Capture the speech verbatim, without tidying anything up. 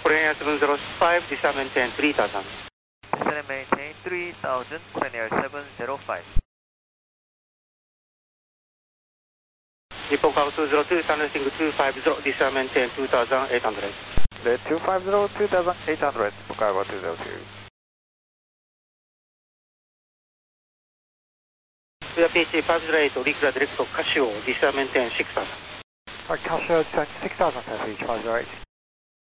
Korean Air seven zero five, descend maintain three thousand. Descend and maintain three thousand, Korean Air seven zero five. Nippon Cargo two zero two, Sunrising two five zero, descend maintain two thousand eight hundred. The two five zero, two thousand eight hundred, Nippon Cargo two zero two. We are P H five zero eight, Liquid Direct Casio, descend maintain six thousand. Alright, Casio six thousand, P H five zero eight.